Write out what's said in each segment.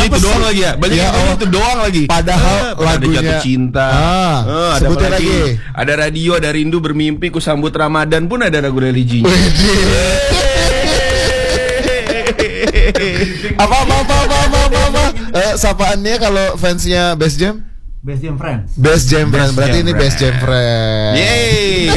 Banyaknya itu doang lagi ya. Banyaknya itu doang lagi. Padahal lagunya Jatuh Cinta. Ada sebutin lagi. lagi. Ada Radio, ada Rindu Bermimpi, Ku Sambut Ramadan pun ada lagu religinya. Apa? Sapaannya kalau fansnya Best Jam? Best Jam Friends. Best Jam Friends. Berarti ini Best Jam Friends. Yeay.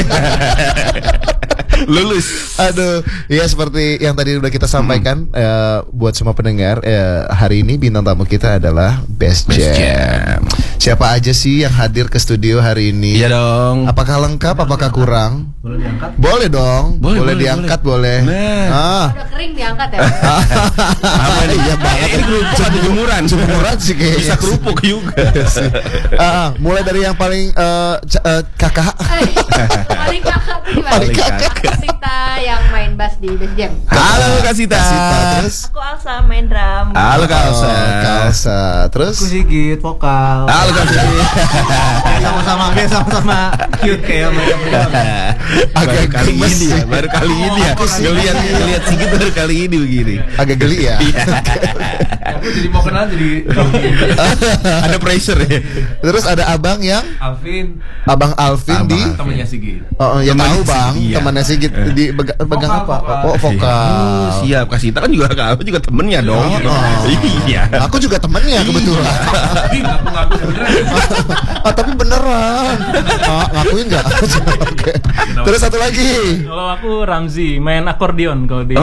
Lulus. Aduh, ya seperti yang tadi udah kita sampaikan buat semua pendengar, hari ini bintang tamu kita adalah Best Jam. Siapa aja sih yang hadir ke studio hari ini? Iya dong. Apakah lengkap? Apakah kurang? Boleh diangkat? Boleh dong. Boleh diangkat boleh. Nah. Udah kering diangkat ya. Apa nih? Iya banget. Ini kerupuk atau jemuran? Jemuran sih kayaknya. Bisa kerupuk juga. Mulai dari yang paling kakak. Paling kakak tuh gimana? Paling kakak. Kasita yang main bass di Best Jam. Halo Kasita. Terus Aku Alsa main drum. Halo Kalsa. Kalsa. Terus Aku Sigit vokal. Halo Kalsa. Sama-sama cute kayak mereka berdua. Baru kali gemes ini ya, sih. baru kali ini ya. Ngelihat Sigit baru kali ini begini. agak geli ya. Aku jadi mau kenal jadi Ada pressure ya. Terus ada abang yang Alvin, Abang Alvin di temannya Sigit. ya Temannya tahu bang, Sigit, iya. temannya Sigit di pegang apa? Vokal. Oh vokal. Siap, Kasita kan juga aku juga temennya dong. Iya. Aku juga temennya kebetulan. Ngaku beneran. Tapi beneran. Ngakuin nggak? Oke. Terus satu lagi. Kalau aku Ramzi main akordeon kalau di.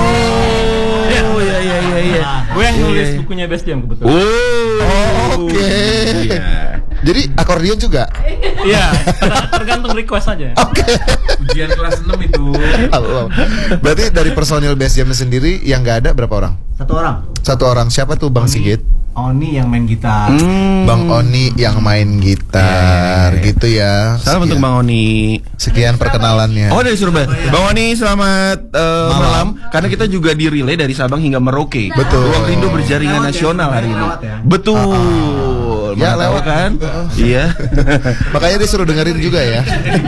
Iya. Gue yang nulis bukunya Best Jam kebetulan. Oke. Iya. Jadi akordeon juga. Iya, tergantung request aja. Oke. Ujian kelas 6 itu. Allah. Berarti dari personil Best Jam sendiri yang nggak ada berapa orang? Satu orang. Satu orang. Siapa tuh Bang Sigit? Oni yang main gitar. Bang Oni yang main gitar, gitu ya. Salam untuk Bang Oni. Sekian perkenalannya. Oh dari Surabaya. Bang Oni selamat malam. Karena kita juga di relay dari Sabang hingga Merauke. Betul. Ruang Rindu berjaringan nasional hari ini. Lewat ya? Betul. Ya, Mana tahu lewat. kan? Iya. Makanya disuruh dengerin juga ya.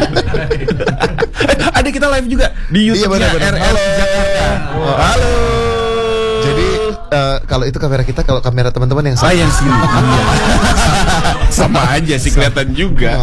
Ada kita live juga di YouTube-nya benar-benar. RR Jakarta. Halo. Jadi kalau itu kamera kita, kalau kamera teman-teman yang Yang sini. Iya. Sama aja sih kelihatan juga.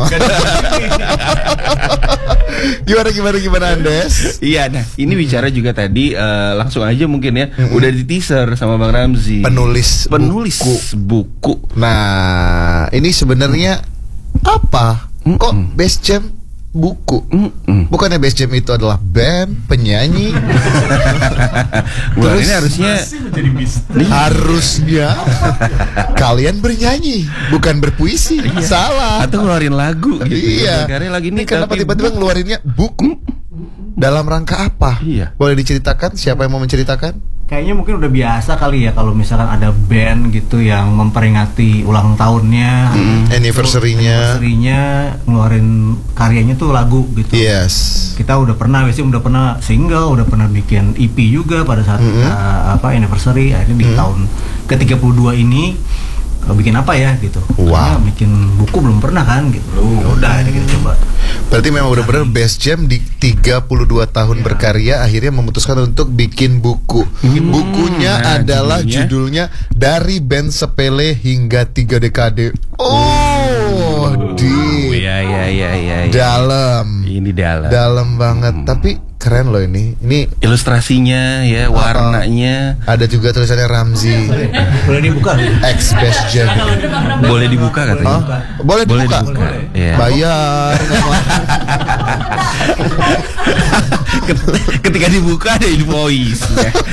Gimana Andes? Iya, nah ini bicara juga tadi langsung aja mungkin ya. Udah di teaser sama Bang Ramzi. Penulis buku. Nah, ini sebenarnya apa? Kok Best Jam buku? Bukannya Best Jam itu adalah band, penyanyi? Wah, ini harusnya Harusnya kalian bernyanyi, bukan berpuisi. Salah. atau ngeluarin lagu gitu. Iya. Karena lagi ini Kenapa tapi tiba-tiba ngeluarinnya buku? Dalam rangka apa? Iya. Boleh diceritakan? Siapa yang mau menceritakan? Kayaknya mungkin udah biasa kali ya kalau misalkan ada band gitu yang memperingati ulang tahunnya, Anniversary-nya. ngeluarin karyanya tuh lagu gitu. Yes. Kita udah pernah single, udah pernah bikin EP juga pada saat anniversary. Akhirnya di tahun ke-32 ini bikin apa ya gitu. Wow. Karena bikin buku belum pernah kan gitu. Ya udah akhirnya kita coba. Berarti memang benar-benar Best Jam di 32 tahun berkarya akhirnya memutuskan untuk bikin buku. Bukunya adalah judulnya Dari Band Sepele Hingga 3 Dekade. Iya. Dalam. Ini dalam. Dalam banget. Tapi keren loh ini. Ini Ilustrasinya ya, warnanya. ada juga tulisannya Ramzi Boleh dibuka? X Best Jam. Boleh dibuka katanya. Boleh Boleh dibuka. dibuka. Iya. Bayar. Ketika dibuka ada invoice.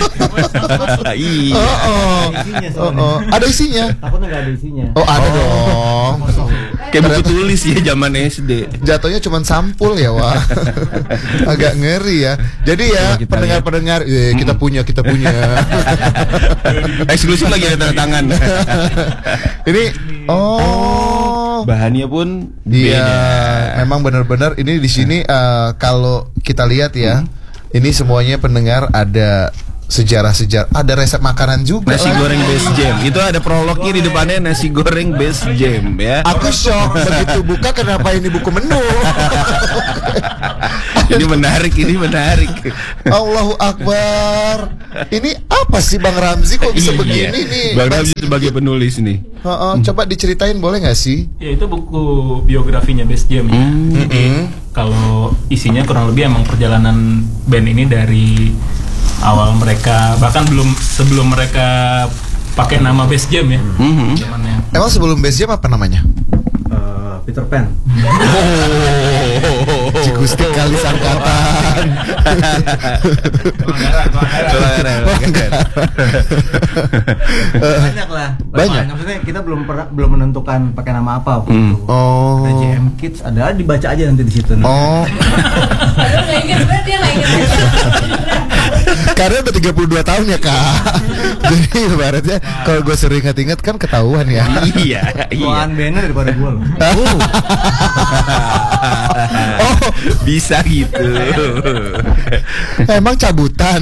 Iya. Isinya sebenarnya. Ada isinya. Takutnya nggak ada isinya. Oh ada dong. Kayak buku tulis ya zaman SD. Jatuhnya cuma sampul ya wah. Agak ngeri ya. Jadi ya Coba kita pendengar-pendengar kita punya. Eksklusif lagi ada tanda tangan. Ini Bahannya pun iya, beda. memang benar-benar ini di sini kalau kita lihat ya, ini semuanya pendengar ada sejarah-sejarah, ada resep makanan juga. Nasi goreng Best Jam. Itu ada prolognya di depannya nasi goreng Best Jam ya. Aku shock begitu buka kenapa ini buku menu. Ini menarik. Allahu Akbar. Ini apa sih Bang Ramzi kok bisa Iya. begini nih? Bang Ramzi sebagai penulis nih? Coba diceritain boleh nggak sih? Ya itu buku biografinya Bass Jam ya. Jadi kalau isinya kurang lebih emang perjalanan band ini dari awal mereka, bahkan sebelum mereka pakai nama Bass Jam ya. Zamannya. Emang sebelum Bass Jam apa namanya? Peter Pan. Cigusti kali sangkatan. Banyak lah. Banyak. Maksudnya kita belum menentukan pakai nama apa waktu itu. Oh. Ada JM Kids, ada dibaca aja nanti di situ. Oh. Aduh, nggak inget banget dia nggak inget. Karena udah 32 tahun ya kak. Jadi ibaratnya kalau gue sering ingat-ingat kan ketahuan ya. Iya. Tuan bandnya daripada gue loh. Oh, Bisa gitu. emang cabutan.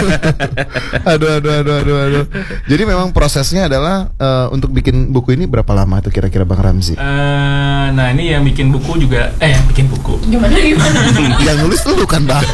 Aduh. Jadi memang prosesnya adalah untuk bikin buku ini berapa lama tuh kira-kira Bang Ramzi? Nah ini yang bikin buku juga, yang bikin buku. Gimana? Yang nulis lu kan Bang.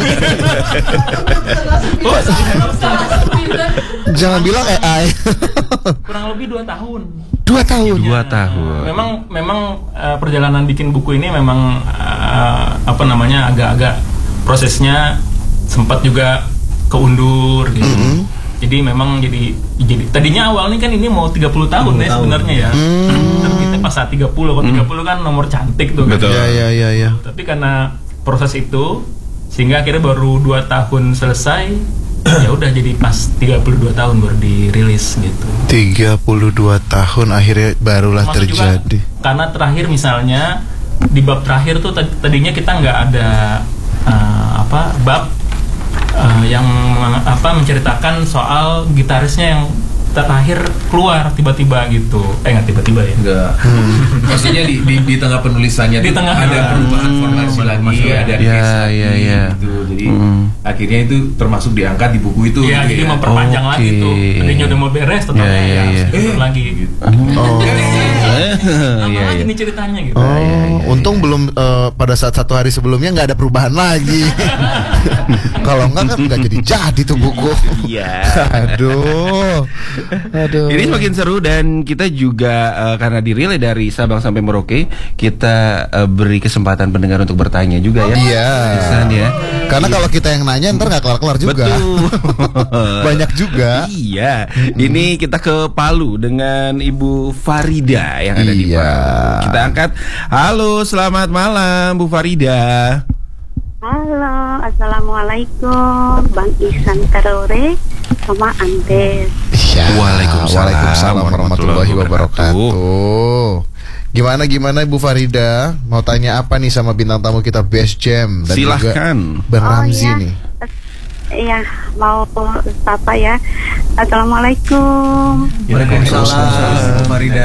Jangan bilang AI. Kurang lebih 2 tahun. 2 tahun. 2 tahun. Memang perjalanan bikin buku ini memang agak-agak prosesnya sempat juga keundur gitu. Jadi memang jadi tadinya awalnya kan ini mau 30 tahun ya sebenarnya ya. Tapi kita pas saat 30, kalau 30 kan nomor cantik tuh kan. Betul. Ya. Tapi karena proses itu sehingga akhirnya baru 2 tahun selesai. Ya udah jadi pas 32 tahun baru dirilis gitu. 32 tahun akhirnya barulah Termasuk terjadi. juga karena terakhir misalnya di bab terakhir tuh tadinya kita nggak ada bab yang menceritakan soal gitarisnya yang terakhir keluar tiba-tiba gitu. Nggak tiba-tiba ya. Enggak. Maksudnya di tengah penulisannya Di tuh tengah ada perubahan formasi lagi, ada case lagi gitu. Jadi akhirnya itu termasuk diangkat di buku itu. Ya, gitu jadi ya. memperpanjang lagi tuh. Tadinya udah mau beres tetap lagi gitu. Lama lagi nih ceritanya gitu. Untung belum pada saat 1 hari sebelumnya nggak ada perubahan lagi. Kalau enggak kan nggak jadi tuh buku. Iya. Aduh. Ini semakin seru dan kita juga karena dirilai dari Sabang sampai Merauke, kita beri kesempatan pendengar untuk bertanya juga ya. Iya. Pesan ya. Karena kalau kita yang nanya ntar nggak kelar-kelar juga. Betul. Banyak juga. Iya. Ini kita ke Palu dengan Ibu Farida yang ada di Iya. Palu. Kita angkat. Halo, selamat malam Bu Farida. Halo, assalamualaikum, Bang Ihsan Traore sama Andes. Iya. Waalaikumsalam warahmatullahi wabarakatuh. Gimana Ibu Farida? Mau tanya apa nih sama bintang tamu kita Bass Jam dan Silahkan. juga Bang Ramzi iya. nih. Iya, mau apa ya? Assalamualaikum. Waalaikumsalam, Farida.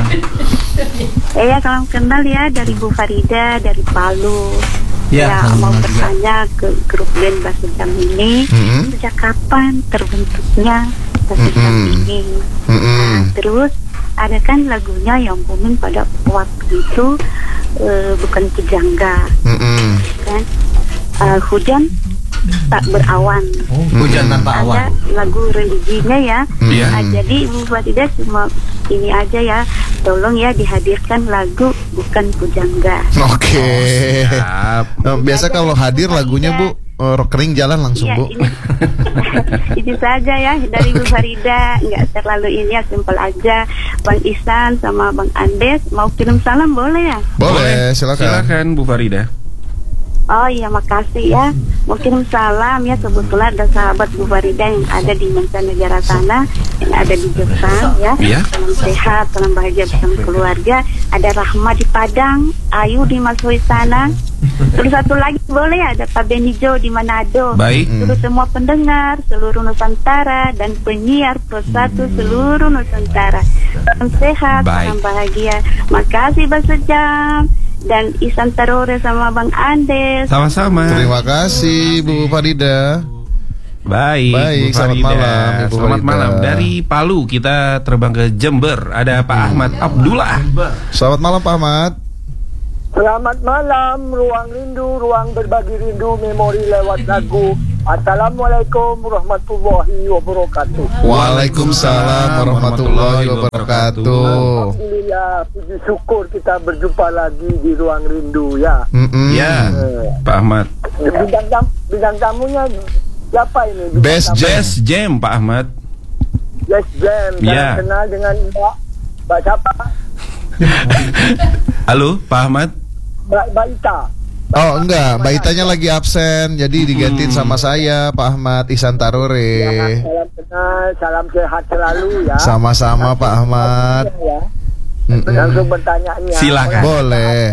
Iya, salam kenal ya dari Bu Farida dari Palu. Ya, salam mau kenal juga. bertanya ke grup band Bass Jam ini sejak kapan terbentuknya Bass Jam ini? Nah, terus ada kan lagunya yang booming pada waktu itu bukan pujangga kan, hujan tak berawan. Hujan tanpa awan. Ada lagu religinya ya. Iya. Jadi Bu Farida cuma ini aja ya, tolong ya dihadirkan lagu bukan pujangga. Oke. Siap. Biasa kalau hadir lagunya Bu rekening jalan langsung Iya, Bu. Itu saja ya dari Bu Farida, nggak terlalu ini ya, simpel aja. Bang Ihsan sama Bang Andes mau kirim salam boleh ya? Boleh, silakan. Silakan Bu Farida. Oh iya, makasih ya. Mau kirim salam ya, kebetulan ada sahabat Bu Farida yang ada di mancanegara sana, yang ada di Jepang ya. Iya. Salam sehat, salam bahagia bersama keluarga. Ada Rahma di Padang, Ayu di Masui sana. Terus satu lagi boleh ada Pak Benijo di Manado. Baik. Seluruh semua pendengar seluruh Nusantara dan penyiar Pro 1 seluruh Nusantara. Salam sehat, Baik. salam bahagia. Makasih Bang Sejam dan Ihsan Traore sama Bang Andes. Sama-sama. Terima kasih Bu Farida. Baik, Baik, Bu selamat Farida. malam, Ibu Selamat Farida. malam. Dari Palu kita terbang ke Jember. Ada Pak Ahmad Abdullah. Selamat malam Pak Ahmad. Selamat malam, ruang rindu, ruang berbagi rindu, memori lewat lagu. Assalamualaikum warahmatullahi wabarakatuh. Waalaikumsalam warahmatullahi wabarakatuh. Alhamdulillah, puji syukur kita berjumpa lagi di Ruang Rindu ya. Ya, Pak Ahmad. Bidang tamunya siapa ini? Best Jam, Pak Ahmad. Best Jam. Ya. Kenal dengan Mbak siapa? Halo, Pak Ahmad. Mbak Ita. Oh enggak, Mbak Itanya lagi absen, jadi digantiin sama saya, Pak Ahmad Ihsan Tarore. Ya, salam kenal, salam sehat selalu ya. Sama-sama Pak Ahmad. Ya. Langsung bertanya-nya. Silakan. Boleh.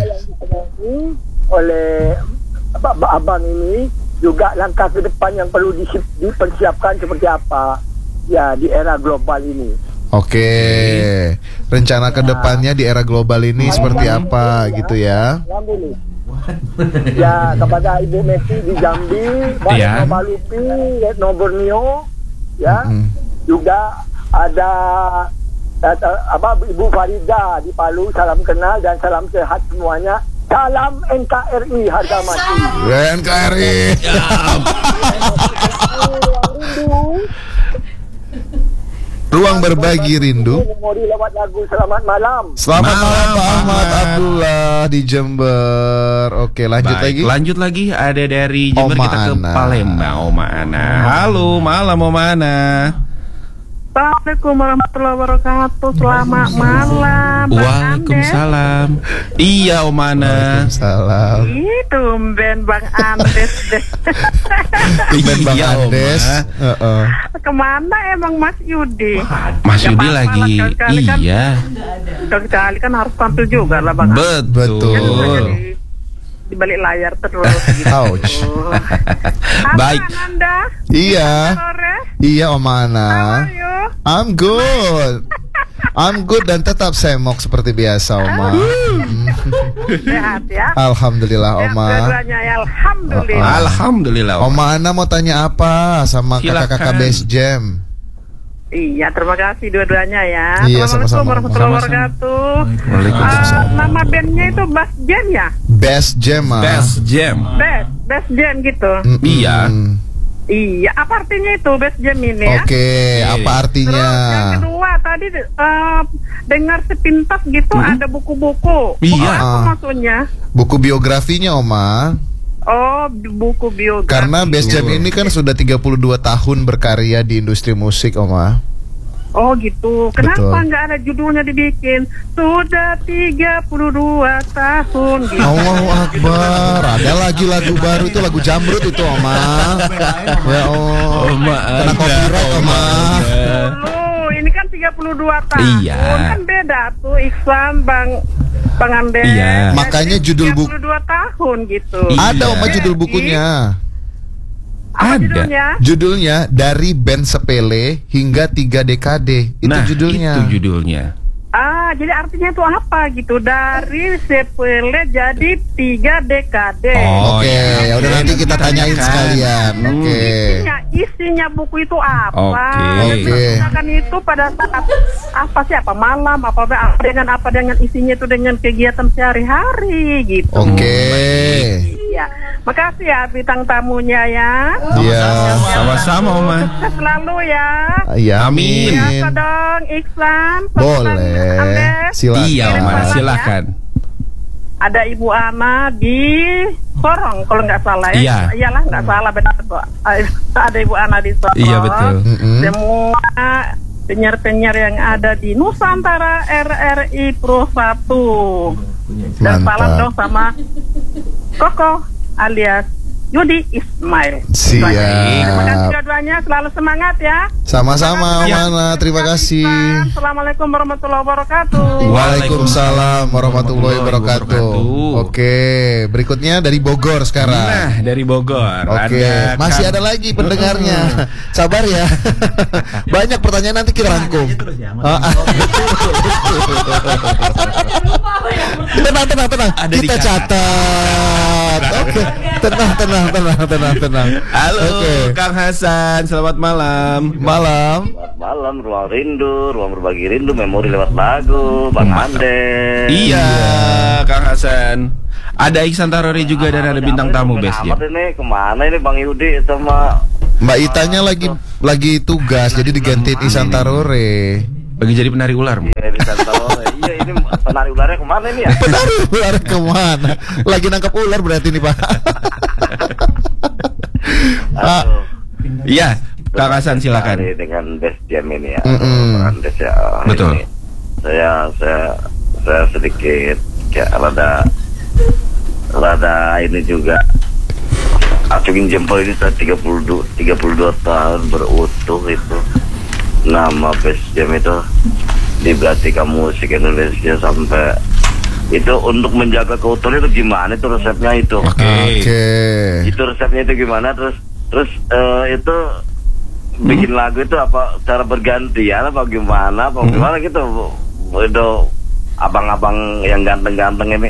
Oleh abang ini juga langkah ke depan yang perlu dipersiapkan seperti apa ya di era global ini. Oke, rencana kedepannya di era global ini seperti apa gitu ya? Ya, kepada Ibu Messi di Jambi, Balik Nobalupi, Retno Borneo, ya, juga ada Ibu Farida di Palu, salam kenal dan salam sehat semuanya. Salam NKRI harga mati. NKRI. Ruang berbagi rindu. Memori lewat lagu Selamat Malam. Selamat malam Pak Ahmad Abdullah di Jember. Oke, lanjut lagi. Ada dari Jember Oma kita ke Ana. Palembang. Oma Ana. Halo, malam Oma Ana. Assalamualaikum warahmatullahi wabarakatuh. Selamat malam. Waalaikumsalam. Iya Om Ana. Waalaikumsalam. Itu tumben Bang Andes deh. Tumben Bang Iya, Oma. Andes. Kemana emang Mas Yudi? Mas Ya, Yudi apa-apa lagi. lah, sekali-kali kan. Iya. Sekali kan harus tampil juga lah Bang. Betul. Jadi, di balik layar terus gitu. Ouch. Baik. Anda? Iya. Sore? Iya Om Ana. Ayo. I'm good. I'm good dan tetap semok seperti biasa Oma. Sehat ya. Alhamdulillah Sehat Oma. dua-duanya ya. Alhamdulillah. Alhamdulillah. Oma Ana mau tanya apa sama Silakan. kakak-kakak Best Jam? Iya, terima kasih dua-duanya ya. Iya, Assalamualaikum sama-sama. warahmatullahi wabarakatuh. Waalaikumsalam. Nama bandnya itu Best Jam ya? Best Jam. Best Jam. Best Jam gitu. Iya. Iya, apa artinya itu Best Jam ini ya? Oke, apa artinya? Terus yang kedua tadi dengar sepintas gitu ada buku-buku. Iya. Buku apa maksudnya? Buku biografinya Oma. Oh, buku biografi. Karena Best Jam ini kan sudah 32 tahun berkarya di industri musik Oma. Oh gitu. Kenapa Betul. nggak ada judulnya dibikin? Sudah 32 tahun gitu. Allahu Akbar. Ada lagi lagu baru itu lagu Jamrut itu Oma. Ya Allah. Oma Kena copyright Oma. Oh, ini kan 32 tahun. Iya. Kan beda tuh Iksan Bang Andes. Iya. Makanya judul buku 32 tahun gitu. ada Oma judul bukunya. Apa Ada. judulnya? Judulnya Dari Band Sepele Hingga 3 Dekade. Itu Nah, judulnya. Itu judulnya. Jadi artinya itu apa gitu? Dari sepele jadi 3 dekade. Oh, Oke, ya, udah nanti kita tanyain Kan. sekalian. Oke. Isinya buku itu apa? Oke. Kan itu pada saat apa malam apa dengan isinya itu dengan kegiatan sehari-hari gitu. Oke. Iya. Makasih ya bintang tamunya ya. Iya. Sama-sama Oma. Sukses selalu ya. Iya, Amin. Biasa dong Iksan. Boleh. Silakan. Iya Oma, silakan. Ada Ibu Ana di Sorong kalau nggak salah ya. Iya. Iyalah nggak salah benar. Ada Ibu Ana di Sorong. Iya, betul. Semua penyiar-penyiar yang ada di Nusantara RRI Pro 1. Dan Mantap. salam dong sama Koko alias Yudi Ismail. Siap. Terima kasih dua-duanya, selalu semangat ya. Sama-sama Om Ana, terima kasih. Assalamualaikum warahmatullahi wabarakatuh. Waalaikumsalam warahmatullahi wabarakatuh. Oke, berikutnya dari Bogor sekarang. Nah, dari Bogor. Oke, masih ada lagi pendengarnya. Sabar ya. Banyak pertanyaan nanti kita rangkum. Tenang. Kita catat. Oke, tenang. Halo, Oke. Kang Hasan. Selamat malam. Malam. Malam, ruang rindu, ruang berbagi rindu, memori lewat lagu, Bang Andes. Iya, Kang Hasan. Ada Iksan Tarore juga dan ada bintang tamu Best Jam. Ini kemana ini Bang Yudi sama Mbak Itanya lagi tugas, jadi digantiin Ihsan Tarore. Lagi jadi penari ular. Iya, Ihsan Tarore. Iya, ini penari ularnya kemana ini ya? Penari ular kemana? Lagi nangkap ular berarti nih Pak. Iya, Kak Hasan silakan. Dengan Best Jam ini ya. Andes ya. Betul. Ini saya sedikit kayak rada ini juga acungin jempol ini sudah 32 tahun berutuh itu. Nama Best Jam itu di Bratika Musik Indonesia sampai itu untuk menjaga keutuhan itu gimana itu resepnya itu? Oke. Itu resepnya itu gimana terus itu bikin lagu itu apa cara bergantian apa gimana gitu itu abang-abang yang ganteng-ganteng ini.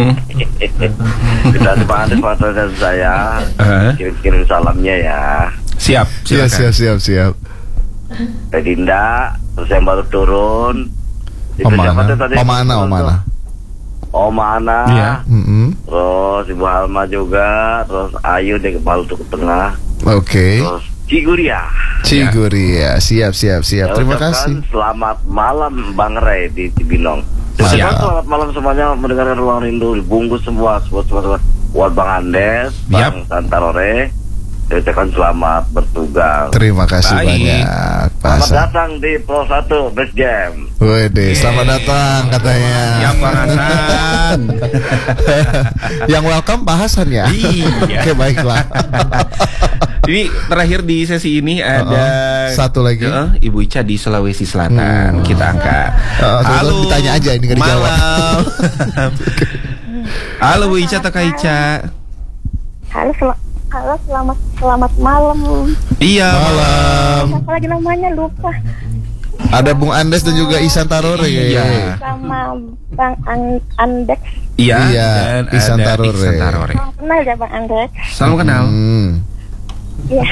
Kita di Pak Andes partner saya kirim salamnya ya. Siap. Siap. Dinda, terus yang baru turun. Om Ana. Iya. Terus Ibu Halma juga, terus Ayu di kepala ke tengah. Oke. Terus Ciguria, siap. Terima kasih. Selamat malam Bang Ray di Cibinong. Selamat malam semuanya mendengarkan Ruang Rindu, dibungkus semua buat Bang Andes, Bang Santarore. Saya ucapkan selamat bertugas. Terima kasih banyak. Selamat datang di Pro 1 Best Jam. Wede, selamat datang katanya. Yang Bang Hasan. Yang welcome Pak Hasan ya. Iya. Oke, baiklah. Ini terakhir di sesi ini ada satu lagi. Ibu Ica di Sulawesi Selatan. Kita angkat. Halo. Ditanya aja ini nggak dijawab. Halo Bu Ica, Kak Ica. Halo, selamat malam. Iya, malam. Apa lagi namanya lupa. Ada Bung Andes dan juga Ihsan Tarore. Iya. Sama Bang Andes. Iya. Dan Ihsan Tarore. Salam kenal ya Bang Andes. Salam kenal. Iya.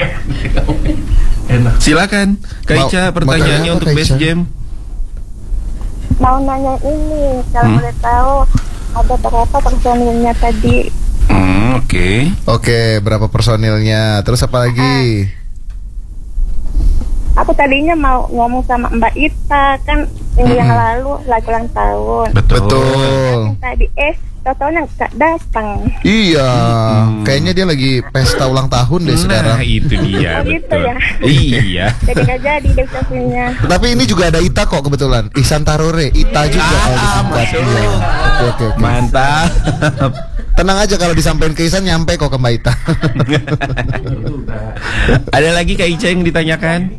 Silakan, Kak Ica, pertanyaannya untuk Best Jam. Mau nanya ini, kalau boleh tahu ada berapa personilnya tadi? Oke, berapa personilnya? Terus apa lagi? Aku tadinya mau ngomong sama Mbak Ita kan minggu yang lalu lagi ulang tahun. Betul. Tadi totalnya nggak datang. Iya, kayaknya dia lagi pesta ulang tahun deh sekarang. Nah, itu dia. Gitu ya. Iya. Jadi nggak jadi deh ucapinnya. Tapi ini juga ada Ita kok kebetulan. Ihsan Tarore, Ita juga kalau disingkat. Oke. Mantap. Tenang aja kalau disampaikan ke Ihsan nyampe kok ke Mbak Ita. Ada lagi Kak Ica yang ditanyakan?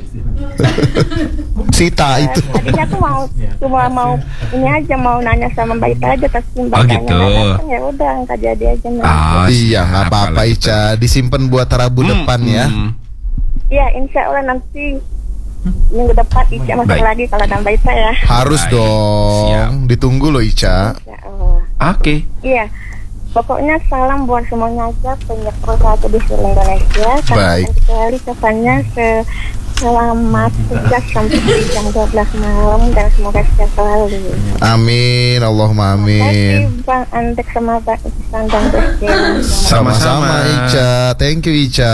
Sita itu. Tadinya aku cuma mau ini aja mau nanya sama Mbak Ita aja tapi Mbak gitu. Ya udah nggak jadi aja. Iya nggak apa-apa Ica, disimpan buat Rabu depan ya. Iya insya Allah nanti minggu depan Ica masuk lagi kalau ada Mbak Ita ya. Harus dong. Ditunggu loh Ica. Oke. Iya. Pokoknya salam buat semuanya aja penyiar Pro 1 di seluruh Indonesia. Baik. Sekali kesannya selamat tugas sampai jam 12 malam dan semoga sehat selalu. Amin, Allahumma amin. Terima kasih Bang Andek sama Bang Ihsan dan Best Jam. Sama-sama Ica. Thank you Ica.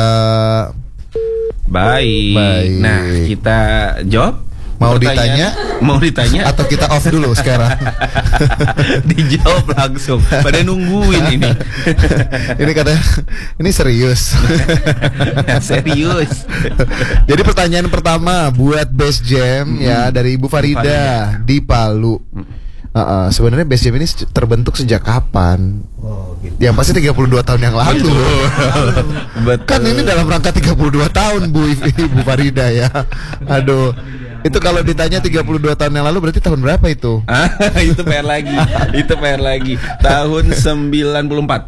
Baik. Nah, kita jawab. Mau ditanya atau kita off dulu sekarang? Dijawab langsung. Pada nungguin ini. Ini katanya ini serius. Serius. Jadi pertanyaan pertama buat Best Jam ya dari Ibu Farida di Palu. Sebenarnya Best Jam ini terbentuk sejak kapan? Gitu. Yang pasti 32 tahun yang lalu. Betul. Kan ini dalam rangka 32 tahun Ibu Farida ya. Aduh. Itu kalau ditanya 32 tahun yang lalu berarti tahun berapa itu? Itu PR lagi. Tahun 94.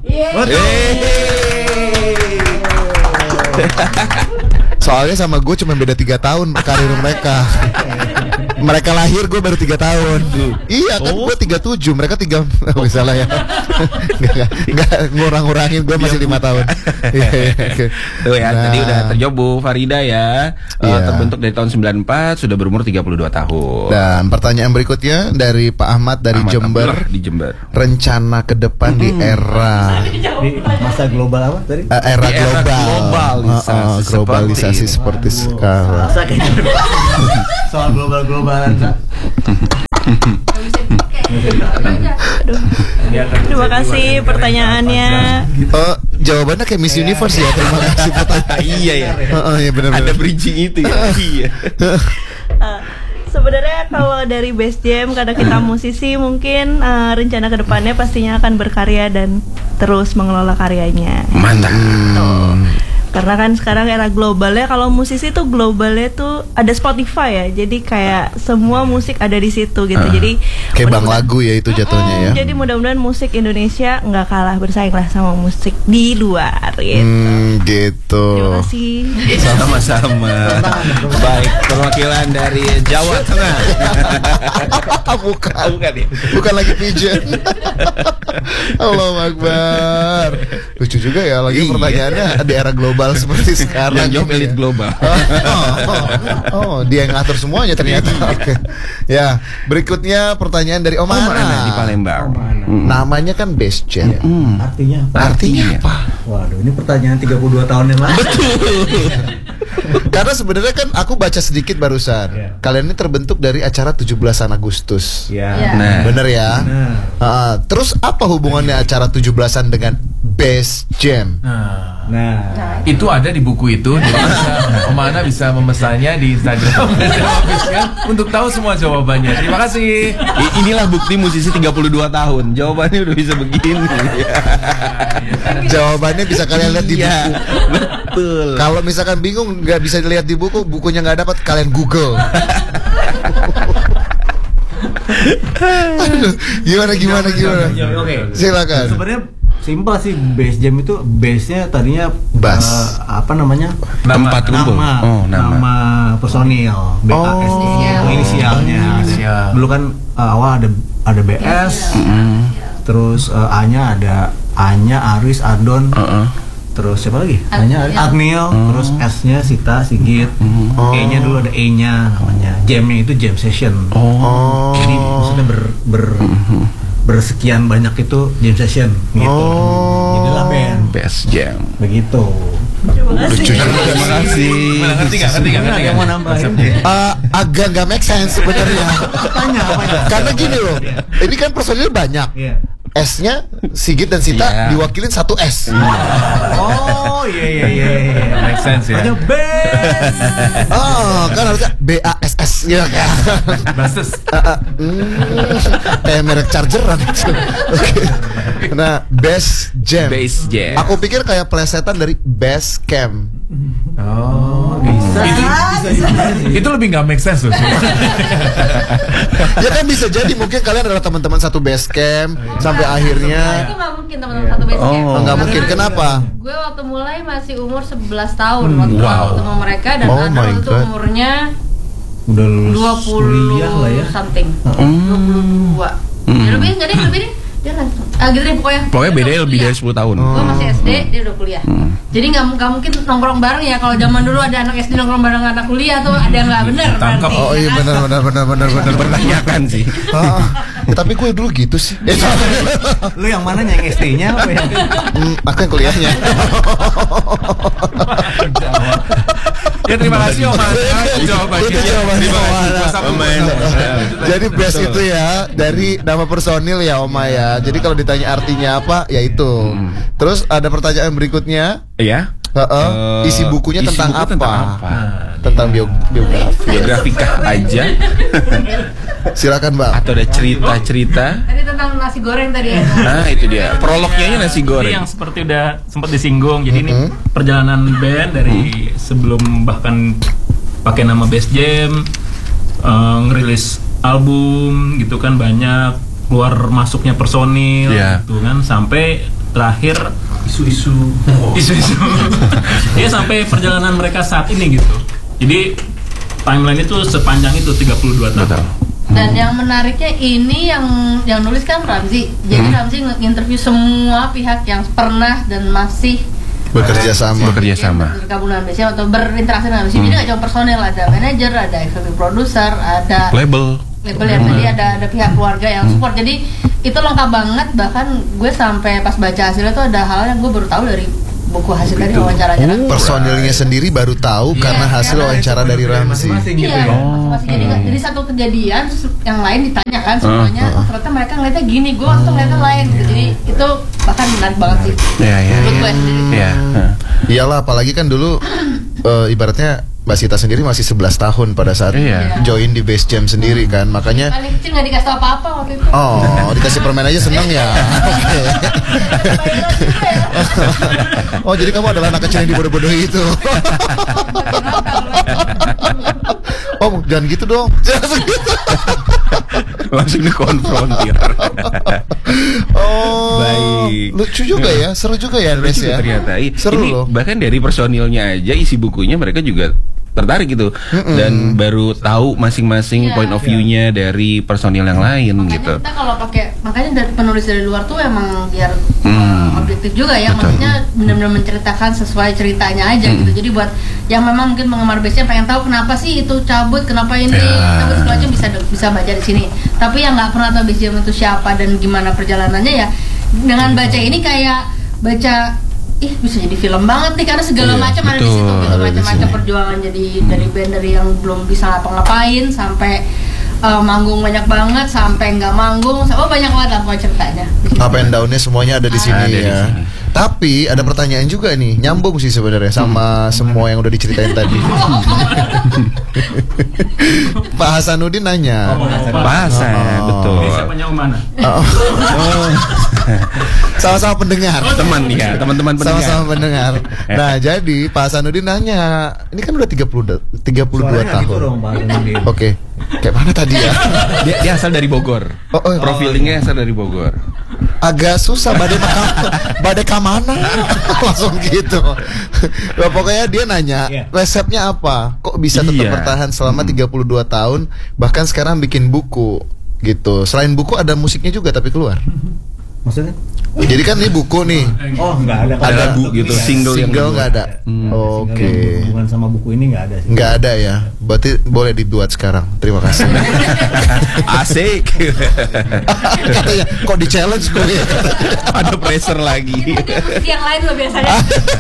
Soalnya sama gue cuma beda 3 tahun karir mereka. Mereka lahir gue baru 3 tahun. Iya kan gue 37, mereka 3. Oh salah ya. Enggak ngurang-ngurangin, gue masih 5 tahun. Tuh ya, tadi udah terjawab Bu Farida ya. Terbentuk dari tahun 94, sudah berumur 32 tahun. Dan pertanyaan berikutnya dari Pak Ahmad dari Jember. Di Jember. Rencana ke depan di era di masa global apa tadi? Era globalisasi seperti sekarang. Soal global-globalan. Terima kasih pertanyaannya. Jawabannya kayak Miss Universe ya. Terima kasih pertanyaan. Iya ya. Iya benar-benar. Ada bridging itu ya. Iya. Sebenarnya kalau dari Best Jam, karena kita musisi, mungkin rencana kedepannya pastinya akan berkarya dan terus mengelola karyanya. Mantap. Karena kan sekarang era globalnya, kalau musisi tuh globalnya tuh ada Spotify ya, jadi kayak semua musik ada di situ gitu. Jadi kayak bank lagu ya itu jatuhnya ya. Jadi mudah-mudahan musik Indonesia nggak kalah bersaing lah sama musik di luar gitu. Gitu. Terima kasih. Sama-sama. Baik, perwakilan dari Jawa Tengah. Bukan lagi pigeon. Allahu Akbar. Lucu juga ya lagi pertanyaannya di era global seperti sekarang. Yang jawab elit global. Dia yang ngatur semuanya ternyata. Oke. Ya, berikutnya pertanyaan dari Om Ana di Palembang. Namanya kan Best Jam. Artinya apa? Waduh, ini pertanyaan 32 tahun yang lalu. Betul. Karena sebenarnya kan aku baca sedikit barusan. Kalian ini terbentuk dari acara 17-an Agustus. Nah, bener ya? Terus apa hubungannya acara 17-an dengan Best Jam? Nah, itu ada di buku itu. Jadi Om Ana bisa memesannya di Instagram untuk tahu semua jawabannya. Terima kasih. Inilah bukti musisi 32 tahun. Jawabannya udah bisa begini. Jawabannya bisa kalian lihat di buku. Betul. Kalau misalkan bingung nggak bisa dilihat di buku, bukunya nggak dapat, kalian Google. Aduh, gimana? Oke. Silakan. Sebenarnya simpel sih, Best Jam itu base-nya tadinya bass. Apa namanya? Tempat kumpul. Nama personil BAS itu inisialnya. Dulu kan awal ada BS. Terus A-nya ada Anya, Aris, Adon. Terus siapa lagi? Agniel. Terus S-nya Sita, Sigit. E-nya dulu ada E-nya namanya. Jam-nya itu Jam Session. Jadi maksudnya bersekian banyak itu Jam Session gitu. Jadilah band Best Jam. begitu. Terima kasih. Ngerti nggak? Mau nambahin? Agak nggak make sense sebenarnya. Karena gini loh, ini kan personil banyak. S-nya Sigit dan Sita diwakilin satu S. Oh iya. Make sense ya. Kan harusnya BASS ya kan. Basis. Kayak merek chargeran. Oke. Nah, Best Jam. Aku pikir kayak plesetan dari Best Camp. Oh, bisa. Itu lebih nggak make sense loh. Ya kan bisa jadi mungkin kalian adalah teman-teman satu Base Camp sampai akhirnya. Itu nggak mungkin teman-teman satu Base Camp. Nggak mungkin. Kenapa? Gue waktu mulai masih umur 11 tahun waktu ketemu mereka, dan Ana waktu umurnya udah lulus 20 lah ya. something. 22. Ya lebih nggak deh, lebih deh. Dia langsung. Gitu deh pokoknya. Pokoknya beda lebih dari 10 tahun. Gue masih SD, dia udah kuliah. Jadi nggak mungkin nongkrong bareng ya. Kalau zaman dulu ada anak SD nongkrong bareng anak kuliah tuh ada yang nggak bener. Tangkap. Oh iya benar. Pertanyakan sih. Tapi gue dulu gitu sih. Lu yang mananya, yang SD-nya apa ya? Aku yang kuliahnya. Ya terima kasih Om Ana jawabannya. Jadi best itu ya dari nama personil ya Oma ya. Jadi kalau ditanya artinya apa ya itu. Terus ada pertanyaan berikutnya. Iya. Isi bukunya tentang buku apa? Tentang biografi. Biografikah aja? Silakan Mbak. Atau ada cerita-cerita? Tadi tentang nasi goreng tadi ya. Nah itu dia. Prolognya nasi goreng. Yang seperti udah sempat disinggung. Jadi ini perjalanan band dari sebelum bahkan pakai nama Best Jam, ngerilis album gitu kan, banyak keluar masuknya personil gitu kan, sampai terakhir isu-isu ya sampai perjalanan mereka saat ini gitu. Jadi timeline itu sepanjang itu 32 tahun. Dan yang menariknya ini yang nulis kan Ramzi. Jadi Ramzi nge-interview semua pihak yang pernah dan masih bekerja sama bergabung dengan BCM atau berinteraksi dengan BCM. Jadi nggak cuma personel, ada manajer, ada executive producer, ada label yang tadi ada pihak keluarga yang support. Jadi itu lengkap banget. Bahkan gue sampai pas baca hasilnya tuh ada hal yang gue baru tahu dari buku hasil dari wawancaranya. Personilnya sendiri baru tahu karena hasil wawancara dari Ramzi. Iya, masing-masing. Jadi satu kejadian yang lain ditanya kan semuanya. Ternyata mereka ngeliatnya gini, gue waktu ngeliatnya lain. Jadi itu bahkan menarik banget sih. Menurut gue sendiri. Iyalah, apalagi kan dulu ibaratnya Mbak Sita sendiri masih 11 tahun pada saat join di Base Jam sendiri kan, makanya paling kecil nggak dikasih apa-apa waktu itu. Oh, dikasih permen aja seneng ya. Oh, jadi kamu adalah anak kecil yang dibodoh-bodohi itu. Oh, jangan gitu dong. Langsung dikonfrontir. Oh, baik. Lucu juga ya, seru juga ya, Bes ya. Ternyata seru ini loh. Bahkan dari personilnya aja isi bukunya mereka juga tertarik gitu dan baru tahu masing-masing point of view-nya dari personil yang lain gitu. Kita kalau pakai makanya dari penulis dari luar tuh emang biar objektif juga ya, maksudnya benar-benar menceritakan sesuai ceritanya aja gitu. Jadi buat yang memang mungkin penggemar base-nya pengen tahu kenapa sih itu cabut, kenapa ini cabut segala macam bisa baca di sini. Tapi yang nggak pernah tahu base jam itu siapa dan gimana perjalanannya ya dengan baca ini kayak baca bisa jadi film banget nih karena segala macam ada di situ gitu, macam-macam perjuangan jadi dari band dari yang belum bisa ngapa-ngapain sampai manggung banyak banget sampai nggak manggung, banyak banget lah ceritanya. Up and down-nya semuanya ada di sini ya. Tapi ada pertanyaan juga nih, nyambung sih sebenarnya sama semua yang udah diceritain tadi. Pak Hasanuddin nanya. Pak Hasan, betul. Siapanya mana? Sama-sama pendengar. Teman-teman pendengar. Sama-sama pendengar. Nah, jadi Pak Hasanuddin nanya, ini kan udah 32 tahun. Oke. Kayak mana tadi ya? Dia asal dari Bogor. Profilingnya asal dari Bogor. Agak susah badai kamana langsung gitu. Nah, pokoknya dia nanya resepnya apa? Kok bisa tetap bertahan selama 32 tahun bahkan sekarang bikin buku gitu. Selain buku ada musiknya juga tapi keluar. Maksudnya? Jadi kan ini buku nih. Oh, enggak ada. Ada buku gitu. Single enggak ada. Oke. Hubungan sama buku ini enggak ada sih. Enggak ada ya. Berarti boleh dibuat sekarang. Terima kasih. Asik. Katanya kok di challenge gue. Ada pressure lagi. Yang lain loh biasanya.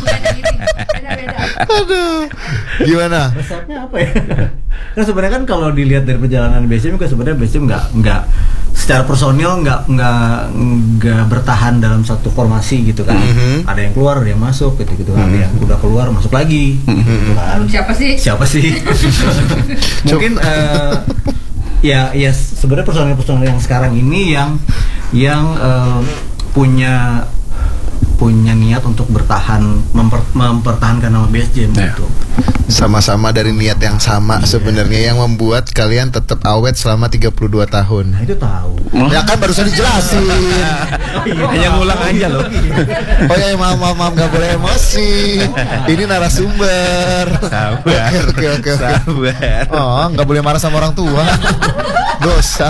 Aduh. Gimana? Resepnya apa ya? Kan sebenarnya kan kalau dilihat dari perjalanan BCM kan sebenarnya BCM nggak secara personil nggak bertahan dalam satu formasi gitu kan. Ada yang keluar, ada yang masuk gitu kan. Ada yang udah keluar masuk lagi. Gitu kan. Siapa sih? Mungkin ya sebenarnya personil yang sekarang ini yang punya niat untuk bertahan mempertahankan nama Base Jam gitu. Sama-sama dari niat yang sama sebenarnya yang membuat kalian tetap awet selama 32 tahun. Nah, itu tahu. Ya kan barusan dijelasin. Hanya ngulang aja loh. Oh ya, maaf nggak boleh emosi. Ini narasumber. Sabar. Oke. Sabar. Oh, nggak boleh marah sama orang tua. Dosa.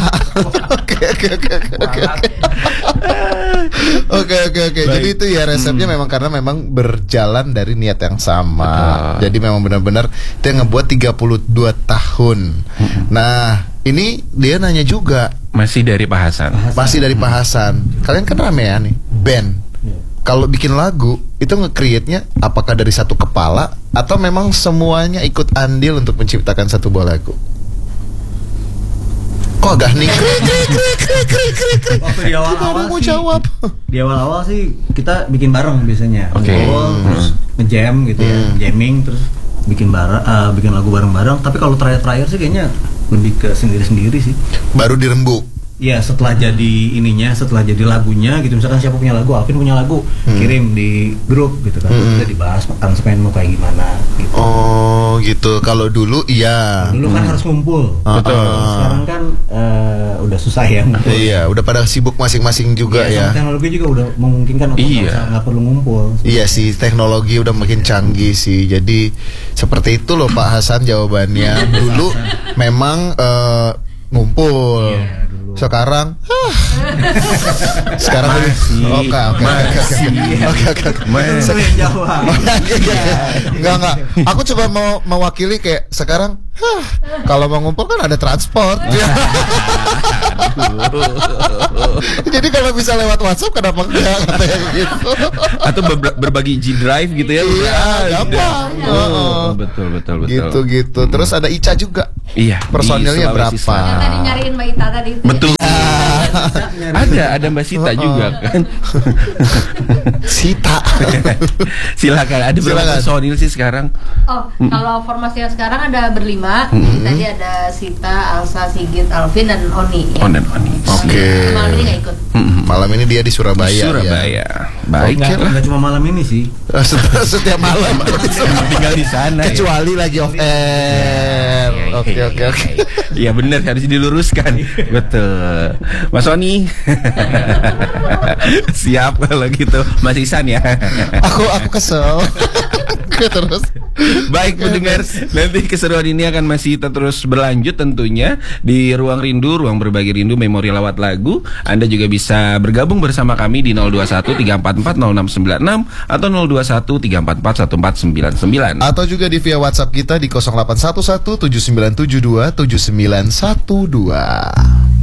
Oke. Jadi itu ya resepnya memang karena memang berjalan dari niat yang sama. Jadi memang benar-benar dia ngebuat 32 tahun. Nah, ini dia nanya juga. Masih dari Pak Hasan. Masih dari Pak Hasan. Kalian kan rame ya nih, band. Kalau bikin lagu itu nge-create-nya apakah dari satu kepala atau memang semuanya ikut andil untuk menciptakan satu buah lagu? Kok agak hening? Waktu di awal-awal mau jawab. Di awal-awal sih kita bikin bareng biasanya. Terus nge-jam gitu ya, jamming terus bikin lagu bareng-bareng. Tapi kalau terakhir sih kayaknya lebih ke sendiri-sendiri sih. Baru dirembuk. Ya setelah jadi lagunya gitu, misalkan siapa punya lagu, Alvin punya lagu, kirim di grup gitu kan, kita dibahas aransemen mau kayak gimana gitu. Oh gitu. Kalau dulu iya. Dulu kan harus ngumpul. Betul. Sekarang kan udah udah susah ya ngumpul. Iya, udah pada sibuk masing-masing juga Iya, ya. sama teknologi juga udah memungkinkan untuk nggak perlu ngumpul. Iya sih, teknologi udah makin canggih sih. Jadi seperti itu loh Pak Hasan jawabannya. Dulu memang ngumpul. Sekarang lebih oke. Enggak. Aku coba mau mewakili kayak sekarang kalau mau ngumpul kan ada transport. Jadi kalau bisa lewat WhatsApp kenapa enggak katanya gitu. Atau berbagi G-Drive gitu ya. Iya, gampang. Betul. Gitu. Terus ada Ica juga. Iya. Personilnya berapa? Yang tadi nyariin Mbak Ita tadi. Betul. Ada Mbak Sita juga kan. Sita. Silakan. Ada berapa personil sih sekarang? Kalau formasi yang sekarang ada berlima. Tadi ada Sita, Alsa, Sigit, Alvin dan Oni. Dan Oni. Oke. Malam ini nggak ikut. Malam ini dia di Surabaya. Ya. Baik. Nggak cuma malam ini sih. Setiap malam. Tinggal di sana. Kecuali lagi off air. Oke. Iya benar, harus diluruskan. Betul. Mas Oni. Siap kalau gitu. Mas Ihsan ya. Aku kesel. Terus. Baik pendengar, nanti keseruan ini akan masih terus berlanjut tentunya di Ruang Rindu, Ruang Berbagi Rindu, Memori Lawat Lagu. Anda juga bisa bergabung bersama kami di 021-344-0696 atau 021-344-1499 atau juga di via WhatsApp kita di 0811-7972-7912.